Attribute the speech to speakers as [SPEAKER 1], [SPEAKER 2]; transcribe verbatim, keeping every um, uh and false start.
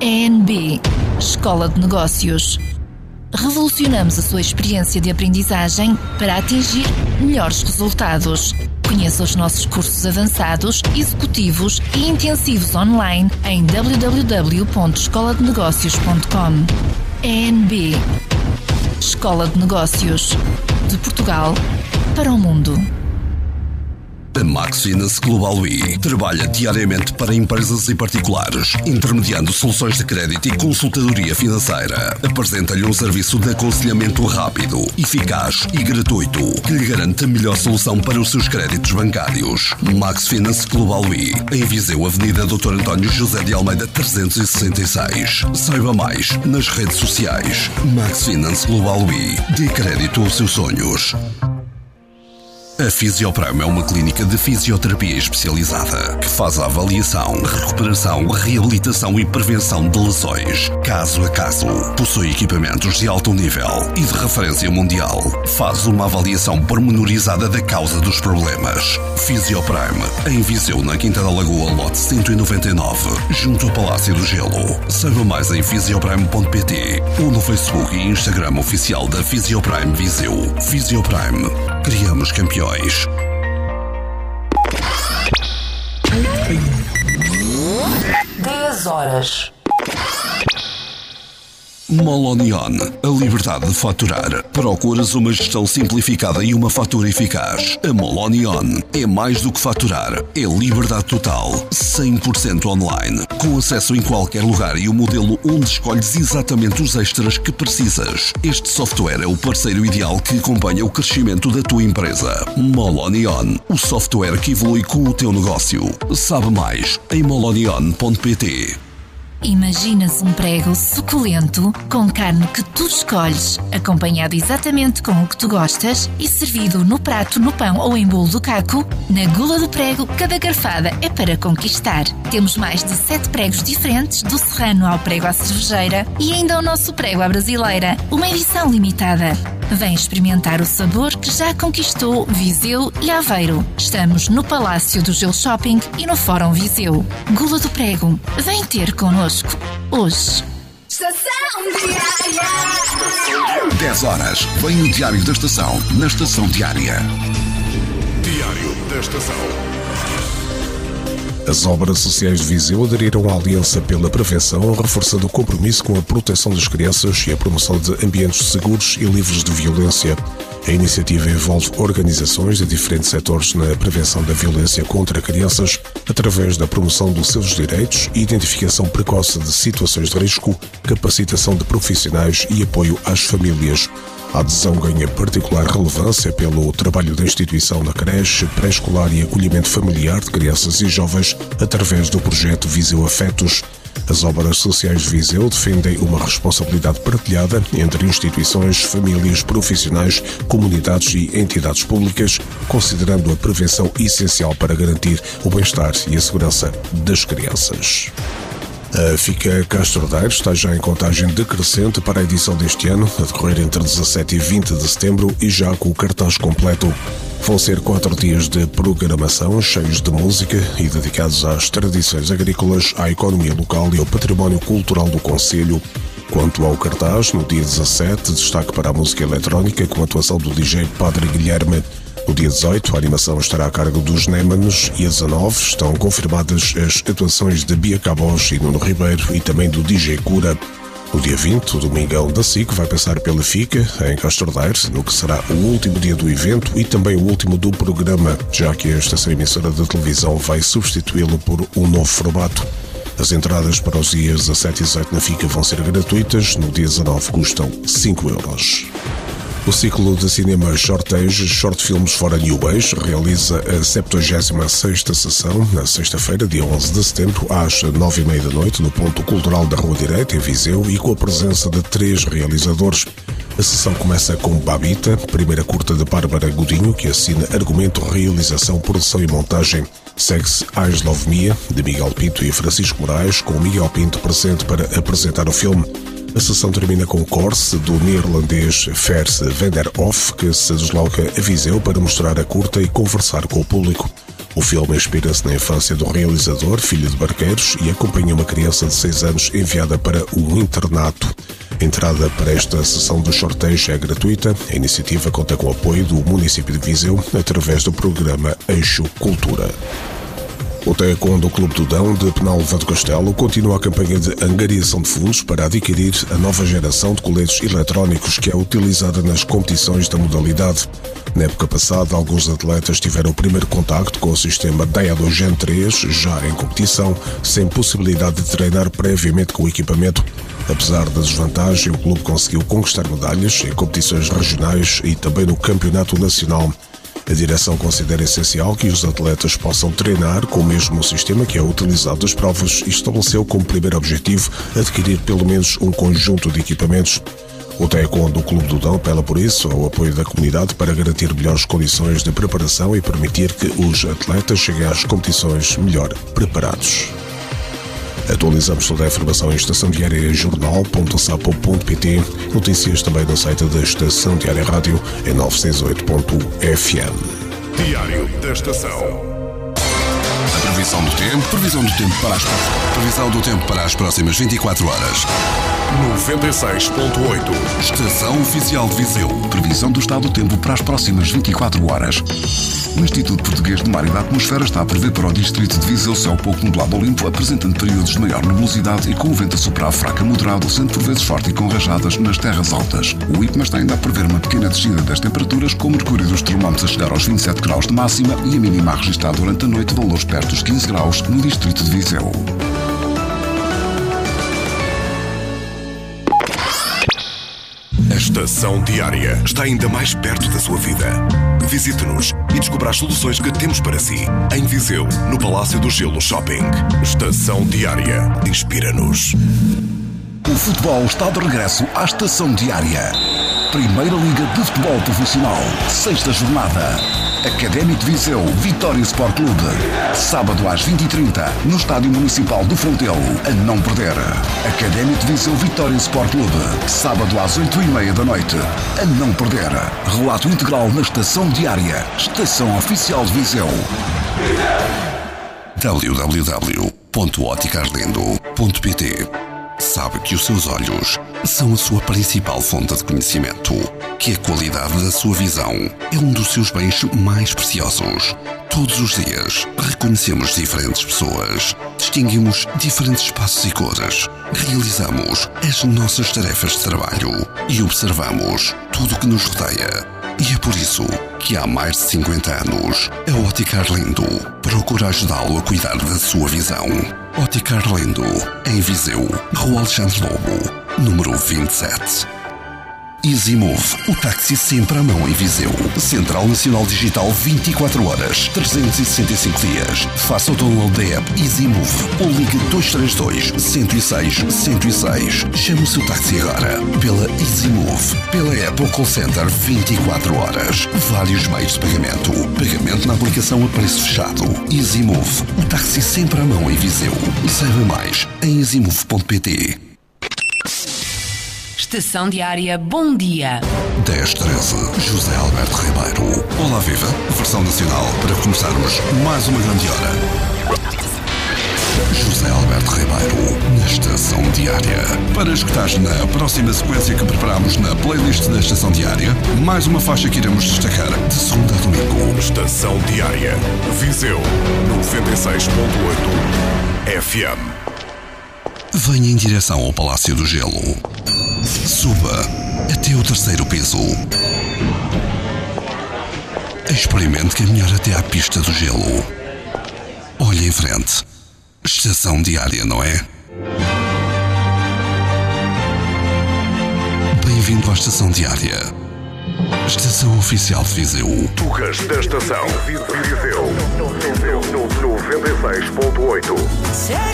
[SPEAKER 1] E N B Escola de Negócios. Revolucionamos a sua experiência de aprendizagem para atingir melhores resultados. Conheça os nossos cursos avançados, executivos e intensivos online em w w w ponto escola de negócios ponto com. E N B Escola de Negócios. De Portugal para o mundo.
[SPEAKER 2] A Max Finance Global I trabalha diariamente para empresas e particulares, intermediando soluções de crédito e consultadoria financeira. Apresenta-lhe um serviço de aconselhamento rápido, eficaz e gratuito, que lhe garante a melhor solução para os seus créditos bancários. Max Finance Global I, em Viseu, Avenida doutor António José de Almeida trezentos e sessenta e seis. Saiba mais nas redes sociais. Max Finance Global I, dê crédito aos seus sonhos. A Fisioprime é uma clínica de fisioterapia especializada que faz a avaliação, recuperação, reabilitação e prevenção de lesões, caso a caso. Possui equipamentos de alto nível e de referência mundial. Faz uma avaliação pormenorizada da causa dos problemas. Fisioprime, em Viseu, na Quinta da Lagoa, lote cento e noventa e nove, junto ao Palácio do Gelo. Saiba mais em fisioprime ponto pt ou no Facebook e Instagram oficial da Fisioprime Viseu. Fisioprime. Criamos campeões.
[SPEAKER 1] dez horas.
[SPEAKER 2] Molonion, a liberdade de faturar. Procuras uma gestão simplificada e uma fatura eficaz? A Molonion é mais do que faturar, é liberdade total, cem por cento online, com acesso em qualquer lugar e o modelo onde escolhes exatamente os extras que precisas. Este software é o parceiro ideal que acompanha o crescimento da tua empresa. Molonion, o software que evolui com o teu negócio. Sabe mais em molonion ponto pt.
[SPEAKER 1] Imaginas um prego suculento com carne que tu escolhes, acompanhado exatamente com o que tu gostas e servido no prato, no pão ou em bolo do caco? Na Gula do Prego, cada garfada é para conquistar. Temos mais de sete pregos diferentes, do serrano ao prego à cervejeira e ainda o nosso prego à brasileira, uma edição limitada. Vem experimentar o sabor que já conquistou Viseu e Aveiro. Estamos no Palácio do Gelo Shopping e no Fórum Viseu. Gula do Prego, vem ter connosco hoje.
[SPEAKER 3] Estação Diária.
[SPEAKER 2] dez horas. Vem o Diário da Estação, na Estação Diária.
[SPEAKER 4] Diário da Estação.
[SPEAKER 5] As obras sociais de Viseu aderiram à Aliança pela Prevenção, reforçando o compromisso com a proteção das crianças e a promoção de ambientes seguros e livres de violência. A iniciativa envolve organizações de diferentes setores na prevenção da violência contra crianças, através da promoção dos seus direitos, identificação precoce de situações de risco, capacitação de profissionais e apoio às famílias. A adesão ganha particular relevância pelo trabalho da instituição na creche, pré-escolar e acolhimento familiar de crianças e jovens através do projeto Viseu Afetos. As obras sociais de Viseu defendem uma responsabilidade partilhada entre instituições, famílias, profissionais, comunidades e entidades públicas, considerando a prevenção essencial para garantir o bem-estar e a segurança das crianças. A FICA Castro Daire está já em contagem decrescente para a edição deste ano, a decorrer entre dezassete e vinte de setembro e já com o cartaz completo. Vão ser quatro dias de programação, cheios de música e dedicados às tradições agrícolas, à economia local e ao património cultural do concelho. Quanto ao cartaz, no dia dezassete, destaque para a música eletrónica com a atuação do D J Padre Guilherme. No dia dezoito, a animação estará a cargo dos Némanos e a dezanove estão confirmadas as atuações de Bia Cabos e Nuno Ribeiro e também do D J Cura. No dia vinte, o Domingão da S I C vai passar pela FICA, em Castro Daire, no que será o último dia do evento e também o último do programa, já que a estação emissora de televisão vai substituí-lo por um novo formato. As entradas para os dias dezassete e dezoito na FICA vão ser gratuitas, no dia dezanove custam cinco euros. O ciclo de cinema Shortage, Short Filmes for a New Age, realiza a septuagésima sexta sessão, na sexta-feira, dia onze de setembro, às nove e meia da noite, no Ponto Cultural da Rua Direita, em Viseu, e com a presença de três realizadores. A sessão começa com Babita, primeira curta de Bárbara Godinho, que assina argumento, realização, produção e montagem. Segue-se Eyes Love Me, de Miguel Pinto e Francisco Moraes, com Miguel Pinto presente para apresentar o filme. A sessão termina com Corse, do neerlandês Vers Vanderhoff, que se desloca a Viseu para mostrar a curta e conversar com o público. O filme inspira-se na infância do realizador, filho de barqueiros, e acompanha uma criança de seis anos enviada para o internato. A entrada para esta sessão do sorteio é gratuita. A iniciativa conta com o apoio do município de Viseu através do programa Eixo Cultura. O Taekwondo Clube do Dão de Penalva do Castelo continua a campanha de angariação de fundos para adquirir a nova geração de coletes eletrónicos que é utilizada nas competições da modalidade. Na época passada, alguns atletas tiveram o primeiro contacto com o sistema Daiado Gen três, já em competição, sem possibilidade de treinar previamente com o equipamento. Apesar da desvantagem, o clube conseguiu conquistar medalhas em competições regionais e também no campeonato nacional. A direção considera essencial que os atletas possam treinar com o mesmo sistema que é utilizado nas provas e estabeleceu como primeiro objetivo adquirir pelo menos um conjunto de equipamentos. O Taekwondo Clube do Dão apela por isso ao apoio da comunidade para garantir melhores condições de preparação e permitir que os atletas cheguem às competições melhor preparados. Atualizamos toda a informação em Estação Diária Jornal ponto sapo ponto pt. Notícias também no site da Estação Diária Rádio em novecentos e sessenta e oito ponto f m.
[SPEAKER 4] Diário da Estação.
[SPEAKER 2] A previsão do tempo, previsão do tempo para as, previsão do tempo para as próximas vinte e quatro horas.
[SPEAKER 4] noventa e seis ponto oito.
[SPEAKER 2] Estação Oficial de Viseu.
[SPEAKER 3] Previsão do estado do tempo para as próximas vinte e quatro horas. O Instituto Português de Mar e da Atmosfera está a prever para o distrito de Viseu céu pouco nublado ou limpo, apresentando períodos de maior nebulosidade e com o vento a soprar fraco a moderado, sendo por vezes forte e com rajadas nas terras altas. O IPMA está ainda a prever uma pequena descida das temperaturas, com o mercúrio dos termómetros a chegar aos vinte e sete graus de máxima e a mínima a registrar durante a noite valores perto dos quinze graus no distrito de Viseu.
[SPEAKER 4] A Estação Diária está ainda mais perto da sua vida. Visite-nos e descubra as soluções que temos para si. Em Viseu, no Palácio do Gelo Shopping. Estação Diária. Inspira-nos.
[SPEAKER 3] O futebol está de regresso à Estação Diária. Primeira Liga de Futebol Profissional. Sexta jornada. Académico de Viseu, Vitória Sport Clube. Sábado às vinte e trinta, no Estádio Municipal do Frontelo. A não perder. Académico de Viseu, Vitória Sport Clube. Sábado às oito e meia da noite. A não perder. Relato integral na Estação Diária. Estação Oficial de Viseu.
[SPEAKER 2] w w w ponto ótica arlindo ponto p t. Sabe que os seus olhos são a sua principal fonte de conhecimento, que a qualidade da sua visão é um dos seus bens mais preciosos. Todos os dias reconhecemos diferentes pessoas, distinguimos diferentes espaços e cores, realizamos as nossas tarefas de trabalho e observamos tudo o que nos rodeia. E é por isso que há mais de cinquenta anos a Ótica Arlindo procura ajudá-lo a cuidar da sua visão. Ótica Arlindo, em Viseu, Rua Alexandre Lobo, número vinte e sete. EasyMove, o táxi sempre à mão em Viseu. Central Nacional Digital vinte e quatro horas, trezentos e sessenta e cinco dias. Faça o download da app EasyMove ou ligue dois três dois, um zero seis, um zero seis. Chame o seu táxi agora pela EasyMove, pela app ou call center vinte e quatro horas. Vários meios de pagamento. Pagamento na aplicação a preço fechado. EasyMove, o táxi sempre à mão em Viseu. Saiba mais em easymove ponto p t.
[SPEAKER 1] Estação Diária, bom dia.
[SPEAKER 2] dez treze, José Alberto Ribeiro. Olá, viva. Versão nacional para começarmos mais uma grande hora. José Alberto Ribeiro, na Estação Diária. Para escutares na próxima sequência que preparamos na playlist da Estação Diária, mais uma faixa que iremos destacar de segunda a domingo.
[SPEAKER 4] Estação Diária. Viseu, noventa e seis ponto oito F M.
[SPEAKER 2] Venha em direção ao Palácio do Gelo. Suba até o terceiro piso. Experimente caminhar até à pista do gelo. Olhe em frente. Estação Diária, não é? Bem-vindo à Estação Diária. Estação Oficial de Viseu.
[SPEAKER 4] Tugas da Estação. Viseu. noventa e seis ponto oito.